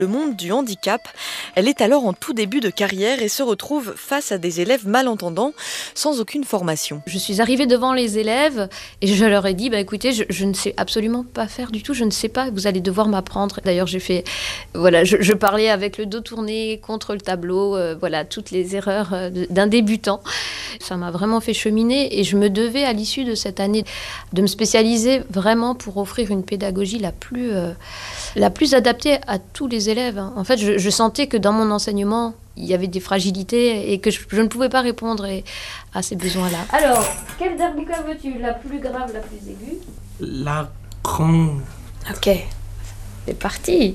le monde du handicap. Elle est alors en tout début de carrière et se retrouve face à des élèves malentendants sans aucune formation. Je suis arrivée devant les élèves et je leur ai dit écoutez, je ne sais absolument pas faire du tout, je ne sais pas, vous allez devoir m'apprendre. D'ailleurs, je parlais avec le dos tourné contre le tableau, toutes les erreurs d'un débutant. Ça m'a vraiment fait cheminer et je me devais à l'issue de cette année de me spécialiser vraiment pour offrir une pédagogie la plus adaptée à tous les élèves. En fait, je sentais que dans mon enseignement, il y avait des fragilités et que je ne pouvais pas répondre à ces besoins-là. Alors, quelle darbuka veux-tu? La plus grave, la plus aiguë? La grande. Ok, c'est parti.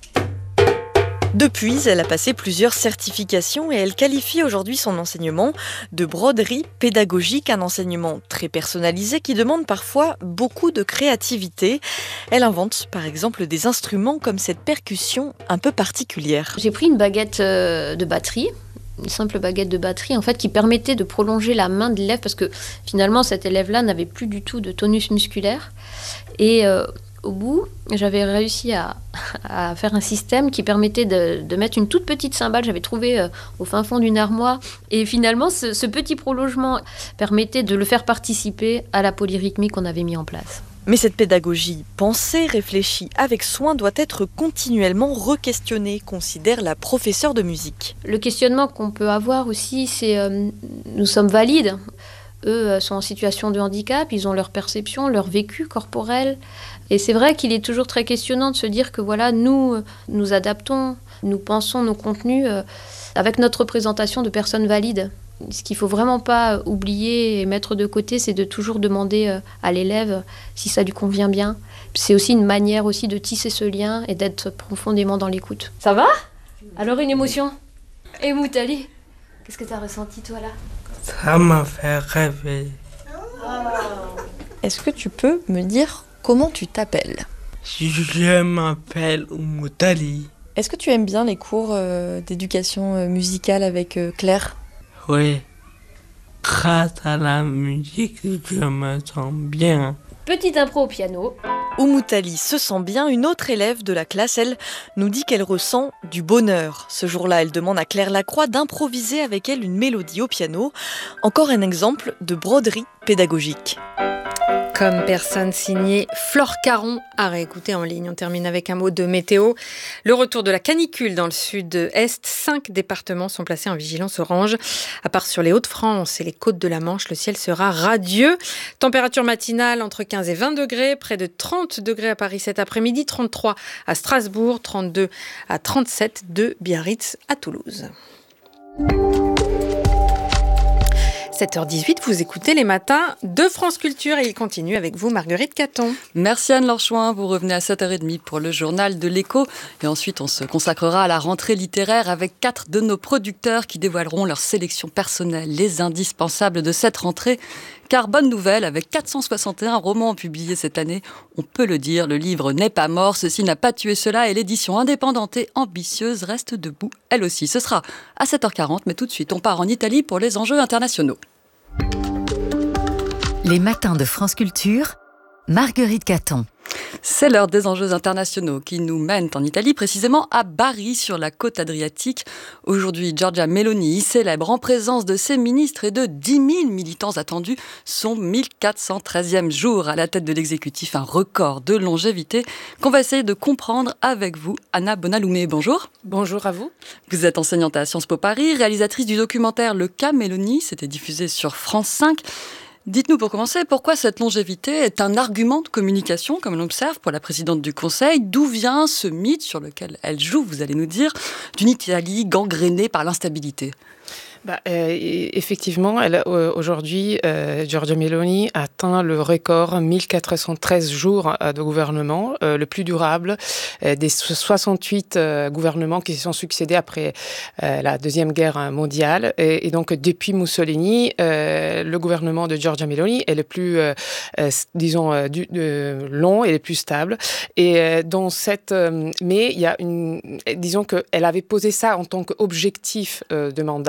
Depuis, elle a passé plusieurs certifications et elle qualifie aujourd'hui son enseignement de broderie pédagogique, un enseignement très personnalisé qui demande parfois beaucoup de créativité. Elle invente par exemple des instruments comme cette percussion un peu particulière. J'ai pris une baguette de batterie. Une simple baguette de batterie, en fait, qui permettait de prolonger la main de l'élève parce que finalement, cet élève-là n'avait plus du tout de tonus musculaire. Et au bout, j'avais réussi à faire un système qui permettait de mettre une toute petite cymbale. J'avais trouvé au fin fond d'une armoire. Et finalement, ce petit prolongement permettait de le faire participer à la polyrythmie qu'on avait mis en place. Mais cette pédagogie pensée, réfléchie avec soin doit être continuellement re-questionnée, considère la professeure de musique. Le questionnement qu'on peut avoir aussi, c'est nous sommes valides. Eux sont en situation de handicap, ils ont leur perception, leur vécu corporel. Et c'est vrai qu'il est toujours très questionnant de se dire que nous adaptons, nous pensons nos contenus avec notre représentation de personnes valides. Ce qu'il ne faut vraiment pas oublier et mettre de côté, c'est de toujours demander à l'élève si ça lui convient bien. C'est aussi une manière aussi de tisser ce lien et d'être profondément dans l'écoute. Ça va? Alors une émotion? Et Moutali, qu'est-ce que tu as ressenti toi là? Ça m'a fait rêver. Est-ce que tu peux me dire comment tu t'appelles? Je m'appelle Moutali. Est-ce que tu aimes bien les cours d'éducation musicale avec Claire? Oui. Grâce à la musique, je me sens bien. Petite impro au piano. Oumoutali se sent bien. Une autre élève de la classe, elle, nous dit qu'elle ressent du bonheur. Ce jour-là, elle demande à Claire Lacroix d'improviser avec elle une mélodie au piano. Encore un exemple de broderie pédagogique. Comme personne signée Flore Caron à réécouter en ligne. On termine avec un mot de météo. Le retour de la canicule dans le sud-est. 5 départements sont placés en vigilance orange. À part sur les Hauts-de-France et les côtes de la Manche, le ciel sera radieux. Température matinale entre 15 et 20 degrés. Près de 30 degrés à Paris cet après-midi. 33 à Strasbourg. 32 à 37 de Biarritz à Toulouse. 7h18, vous écoutez les matins de France Culture et il continue avec vous, Marguerite Caton. Merci Anne Lorchouin, vous revenez à 7h30 pour le journal de l'Écho et ensuite on se consacrera à la rentrée littéraire avec 4 de nos producteurs qui dévoileront leur sélection personnelle, les indispensables de cette rentrée. Car bonne nouvelle, avec 461 romans publiés cette année, on peut le dire, le livre n'est pas mort, ceci n'a pas tué cela et l'édition indépendante et ambitieuse reste debout, elle aussi. Ce sera à 7h40, mais tout de suite, on part en Italie pour les enjeux internationaux. Les matins de France Culture, Marguerite Caton. C'est l'heure des enjeux internationaux qui nous mènent en Italie, précisément à Bari, sur la côte adriatique. Aujourd'hui, Giorgia Meloni y célèbre en présence de ses ministres et de 10 000 militants attendus son 1413e jour à la tête de l'exécutif, un record de longévité qu'on va essayer de comprendre avec vous. Anna Bonaloumé, bonjour. Bonjour à vous. Vous êtes enseignante à Sciences Po Paris, réalisatrice du documentaire Le cas Meloni, c'était diffusé sur France 5. Dites-nous pour commencer, pourquoi cette longévité est un argument de communication, comme on l'observe pour la présidente du Conseil? D'où vient ce mythe sur lequel elle joue, vous allez nous dire, d'une Italie gangrénée par l'instabilité? Effectivement, aujourd'hui, Giorgia Meloni atteint le record 1413 jours de gouvernement, le plus durable des 68 gouvernements qui se sont succédés après la Deuxième Guerre mondiale. Et donc, depuis Mussolini, le gouvernement de Giorgia Meloni est le plus, long et le plus stable. Et mais il y a disons qu'elle avait posé ça en tant qu'objectif de mandat, donc c'était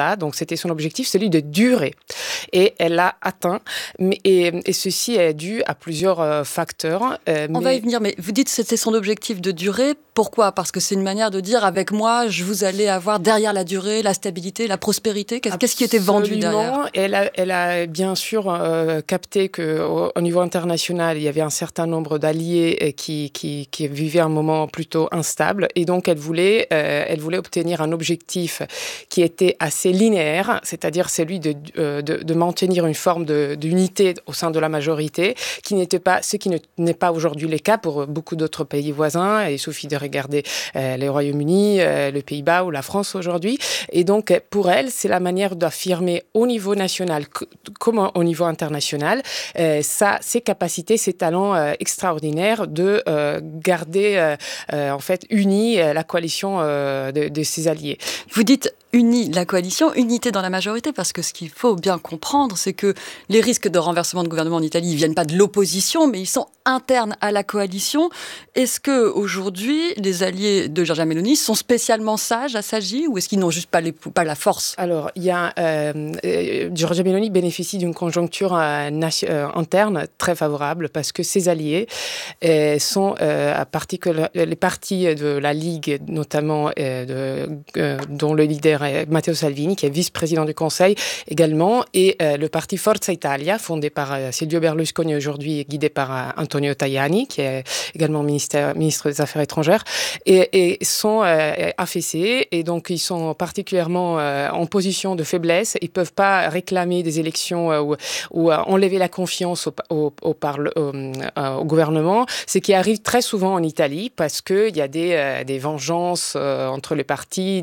c'était son objectif, celui de durer. Et elle l'a atteint. Et ceci est dû à plusieurs facteurs. On va y venir, mais vous dites que c'était son objectif de durer. Pourquoi ? Parce que c'est une manière de dire, avec moi, vous allez avoir derrière la durée, la stabilité, la prospérité. Qu'est-ce qui était vendu derrière ? Elle a bien sûr capté qu'au niveau international, il y avait un certain nombre d'alliés qui vivaient un moment plutôt instable. Et donc, elle voulait obtenir un objectif qui était assez linéaire, c'est-à-dire celui de maintenir une forme d'unité au sein de la majorité, ce qui n'est pas aujourd'hui le cas pour beaucoup d'autres pays voisins. Il suffit de regarder les Royaume-Uni, les Pays-Bas ou la France aujourd'hui. Et donc, pour elle, c'est la manière d'affirmer au niveau national comme au niveau international ses capacités, ses talents extraordinaires de garder en fait unie la coalition de ses alliés. Vous dites unie la coalition, unité dans la majorité, parce que ce qu'il faut bien comprendre, c'est que les risques de renversement de gouvernement en Italie, ils viennent pas de l'opposition, mais ils sont internes à la coalition. Est-ce que aujourd'hui, les alliés de Giorgia Meloni sont spécialement sages à s'agir, ou est-ce qu'ils n'ont juste pas la force ? Alors, il y a Giorgia Meloni bénéficie d'une conjoncture interne très favorable, parce que ses alliés sont les partis de la Ligue, notamment dont le leader Matteo Salvini, qui est vice-président du Conseil également, et le parti Forza Italia, fondé par Silvio Berlusconi aujourd'hui et guidé par Antonio Tajani, qui est également ministre des Affaires étrangères, et sont affaissés, et donc ils sont particulièrement en position de faiblesse. Ils ne peuvent pas réclamer des élections ou enlever la confiance au gouvernement, ce qui arrive très souvent en Italie, parce qu'il y a des vengeances entre les partis,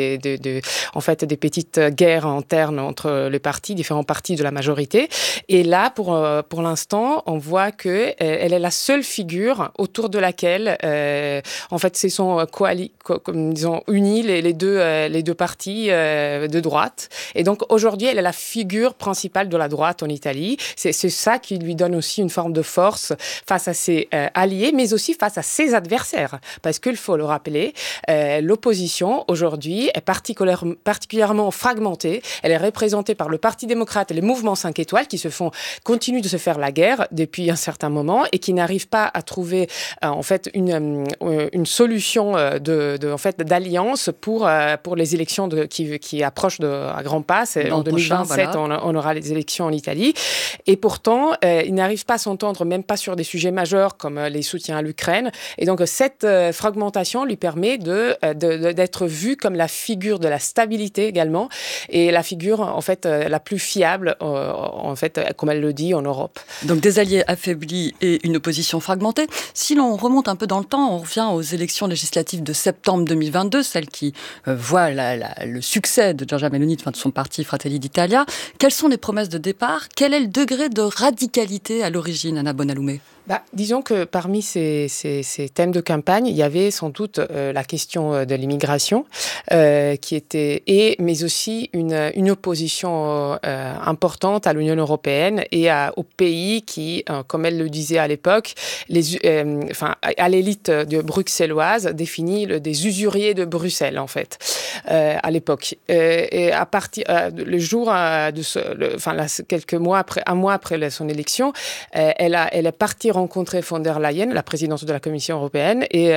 en fait, des petites guerres internes entre les partis, différents partis de la majorité. Et là, pour l'instant, on voit qu'elle est la seule figure autour de laquelle, en fait, se sont unis les deux partis de droite. Et donc, aujourd'hui, elle est la figure principale de la droite en Italie. C'est ça qui lui donne aussi une forme de force face à ses alliés, mais aussi face à ses adversaires. Parce qu'il faut le rappeler, l'opposition, aujourd'hui, est particulièrement fragmentée. Elle est représentée par le Parti démocrate et les mouvements 5 étoiles qui continuent de se faire la guerre depuis un certain moment et qui n'arrivent pas à trouver en fait une solution d'alliance pour les élections qui approchent à grands pas. En 2027, voilà. on aura les élections en Italie. Et pourtant, ils n'arrivent pas à s'entendre, même pas sur des sujets majeurs comme les soutiens à l'Ukraine. Et donc, cette fragmentation lui permet d'être vue comme la figure de la stabilité également, et la figure en fait la plus fiable en fait, comme elle le dit, en Europe. Donc des alliés affaiblis et une opposition fragmentée. Si l'on remonte un peu dans le temps, on revient aux élections législatives de septembre 2022, celles qui voient le succès de Giorgia Meloni, de son parti Fratelli d'Italia. Quelles sont les promesses de départ ? Quel est le degré de radicalité à l'origine, Anna Bonaloumé ? Disons que parmi ces thèmes de campagne, il y avait sans doute la question de l'immigration, mais aussi une opposition importante à l'Union européenne et aux pays qui, comme elle le disait à l'époque, à l'élite bruxelloise, définie des usuriers de Bruxelles en fait, à l'époque. Et à partir le jour quelques mois après, un mois après son élection, elle est partie rencontrer von der Leyen, la présidente de la Commission européenne, et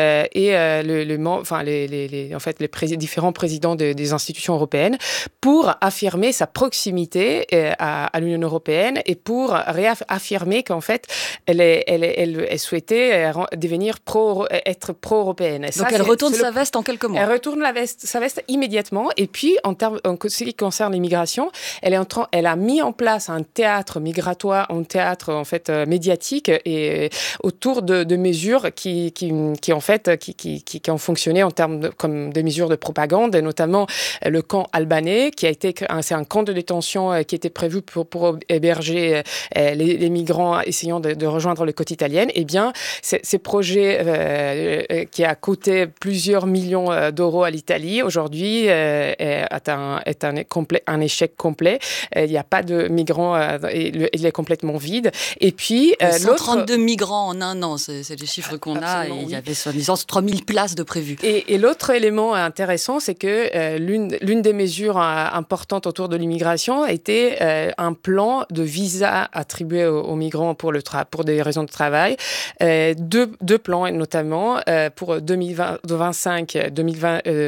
les différents présidents des institutions européennes pour affirmer sa proximité à l'Union européenne et pour réaffirmer qu'en fait, elle souhaitait être pro-européenne. Donc elle retourne sa veste en quelques mois. Elle retourne sa veste immédiatement. Et puis, en ce qui concerne l'immigration, elle a mis en place un théâtre migratoire, un théâtre en fait médiatique et autour de mesures qui ont fonctionné en termes comme des mesures de propagande, et notamment le camp albanais c'est un camp de détention qui était prévu pour héberger les migrants essayant de rejoindre les côtes italiennes. Eh bien, ces projets qui a coûté plusieurs millions d'euros à l'Italie aujourd'hui aujourd'hui est un échec complet. Il n'y a pas de migrants, il est complètement vide. Et puis, 132 migrants en un an, c'est les chiffres qu'on a. Et il y avait soi-disant 3000 places de prévues. Et l'autre élément intéressant, c'est que l'une des mesures importantes autour de l'immigration était un plan de visa attribué aux migrants pour des raisons de travail. Deux plans, notamment pour 2025,